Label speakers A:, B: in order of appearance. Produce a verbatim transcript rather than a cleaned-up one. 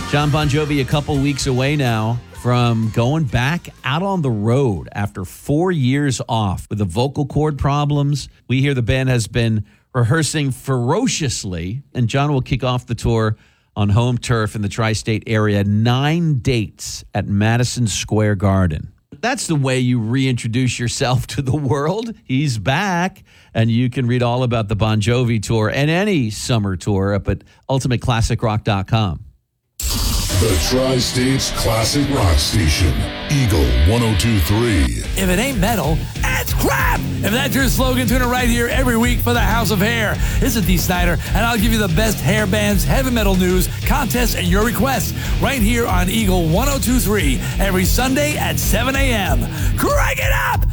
A: Jon Bon Jovi a couple weeks away now from going back out on the road after four years off with the vocal cord problems. We hear the band has been rehearsing ferociously, and Jon will kick off the tour on home turf in the tri-state area. Nine dates at Madison Square Garden. That's the way you reintroduce yourself to the world. He's back, and you can read all about the Bon Jovi tour and any summer tour up at ultimate classic rock dot com.
B: The Tri-States Classic Rock Station, Eagle one oh two point three.
C: If it ain't metal, it's crap! If that's your slogan, tune in right here every week for the House of Hair. This is Dee Snider, and I'll give you the best hair bands, heavy metal news, contests, and your requests right here on Eagle one oh two point three every Sunday at seven a.m. Crank it up!